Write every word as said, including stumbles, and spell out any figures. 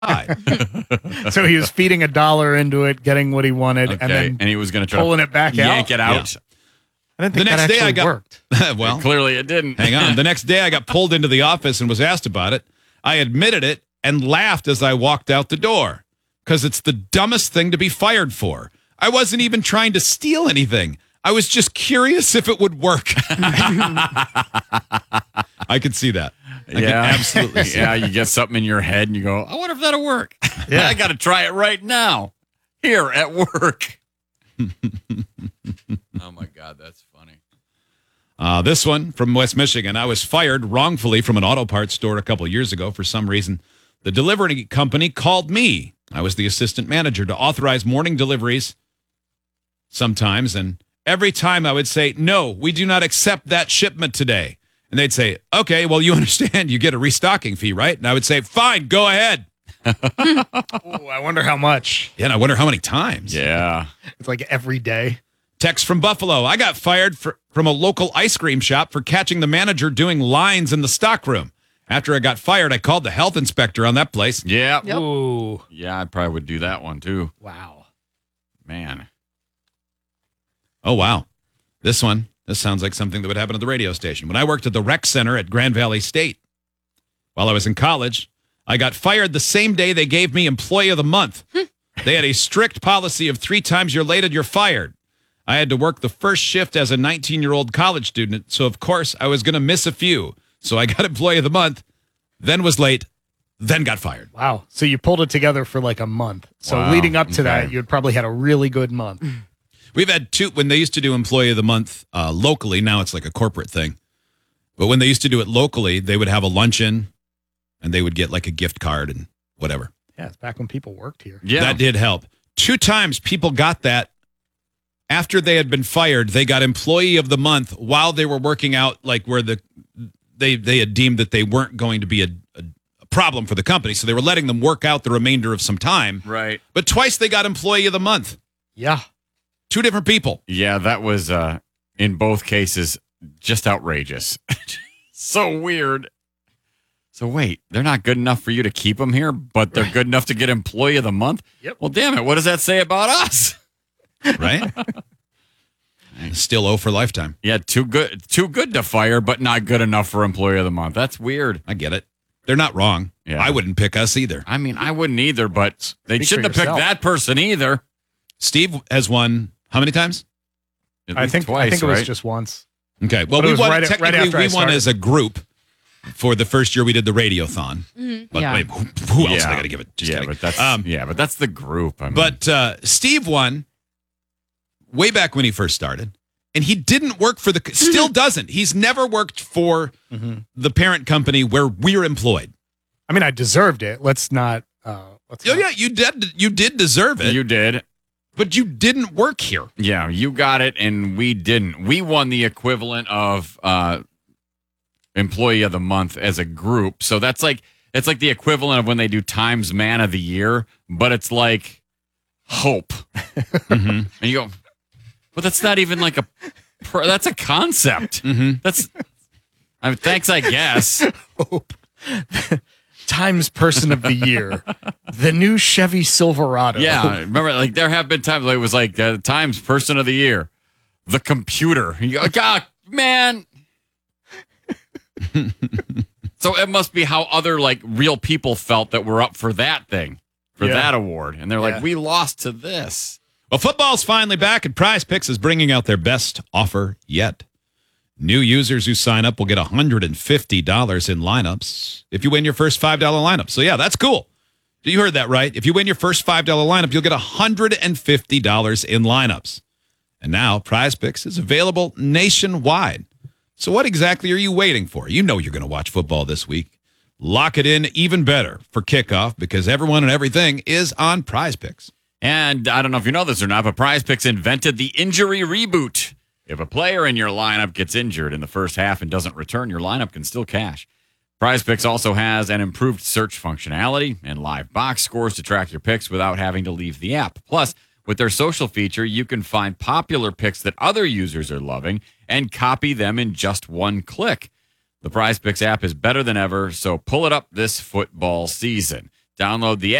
So he was feeding a dollar into it, getting what he wanted, Okay, and then and he was going to try pulling to it back yank out. it out. Yeah. I didn't think The next that day I actually got- worked. well, Clearly it didn't. hang on. The next day I got pulled into the office and was asked about it. I admitted it and laughed as I walked out the door because it's the dumbest thing to be fired for. I wasn't even trying to steal anything. I was just curious if it would work. I could see that. I could Yeah, absolutely see yeah, that. you get something in your head and you go, I wonder if that'll work. Yeah. I got to try it right now here at work. Oh, my God, that's funny. Uh, this one from West Michigan. I was fired wrongfully from an auto parts store a couple years ago for some reason. The delivery company called me. I was the assistant manager to authorize morning deliveries sometimes. And every time I would say, no, we do not accept that shipment today. And they'd say, okay, well, you understand you get a restocking fee, right? And I would say, fine, go ahead. Ooh, I wonder how much. Yeah, and I wonder how many times. Yeah. It's like every day. Text from Buffalo. I got fired for, from a local ice cream shop for catching the manager doing lines in the stockroom. After I got fired, I called the health inspector on that place. Yeah. Yep. Ooh, Yeah, I probably would do that one, too. wow. Man. Oh, wow. This one, this sounds like something that would happen at the radio station. When I worked at the rec center at Grand Valley State, while I was in college, I got fired the same day they gave me Employee of the Month. They had a strict policy of three times you're late and you're fired. I had to work the first shift as a nineteen-year-old college student, so of course I was going to miss a few. So I got Employee of the Month, then was late, then got fired. Wow. So you pulled it together for like a month. So Wow. leading up to Okay. that, you had probably had a really good month. We've had two, when they used to do Employee of the Month uh, locally, now it's like a corporate thing. But when they used to do it locally, they would have a luncheon and they would get like a gift card and whatever. Yeah, it's back when people worked here. Yeah. That did help. Two times people got that after they had been fired. They got Employee of the Month while they were working out, like where the they they had deemed that they weren't going to be a, a, a problem for the company, so they were letting them work out the remainder of some time. Right. But twice they got Employee of the Month. Yeah. Two different people. Yeah, that was, uh, in both cases, just outrageous. So weird. So wait, they're not good enough for you to keep them here, but they're good enough to get Employee of the Month? Yep. Well, damn it. What does that say about us? Right? Still owe for lifetime. Yeah, too good too good to fire, but not good enough for Employee of the Month. That's weird. I get it. They're not wrong. Yeah. I wouldn't pick us either. I mean, I wouldn't either, but they Speak for shouldn't have picked yourself. that person either. Steve has won how many times? At I least think twice, I think it was right? just once. Okay. Well, But it we was won right- right technically after I we won started. as a group for the first year we did the radiothon. But Yeah. wait, who, who else yeah. did I got to give it? Just yeah, kidding. but that's Um, yeah, but that's the group. I mean, But uh, Steve won way back when he first started, and he didn't work for the. Still doesn't. He's never worked for the parent company where we're employed. I mean, I deserved it. Let's not. Uh, let's Oh not- yeah, you did. You did deserve it, you did. but you didn't work here. Yeah, you got it, and we didn't. We won the equivalent of uh, Employee of the Month as a group. So that's like it's like the equivalent of when they do Times Man of the Year, but it's like hope. And you go, but that's not even like a. Pro, that's a concept. That's. I mean, thanks, I guess. Hope. Times Person of the Year, the new Chevy Silverado. Yeah, remember, like there have been times like, it was like uh, Times Person of the Year, the computer. You go, God, man. So it must be how other like real people felt that were up for that thing, for Yeah. that award, and they're like, Yeah. we lost to this. Well, football's finally back, and Prize Picks is bringing out their best offer yet. New users who sign up will get one hundred fifty dollars in lineups if you win your first five dollar lineup. So, yeah, that's cool. You heard that right. If you win your first five dollar lineup, you'll get one hundred fifty dollars in lineups. And now Prize Picks is available nationwide. So what exactly are you waiting for? You know you're going to watch football this week. Lock it in even better for kickoff because everyone and everything is on Prize Picks. And I don't know if you know this or not, but Prize Picks invented the injury reboot. If a player in your lineup gets injured in the first half and doesn't return, your lineup can still cash. Prize Picks also has an improved search functionality and live box scores to track your picks without having to leave the app. Plus, with their social feature, you can find popular picks that other users are loving and copy them in just one click. The Prize Picks app is better than ever, so pull it up this football season. Download the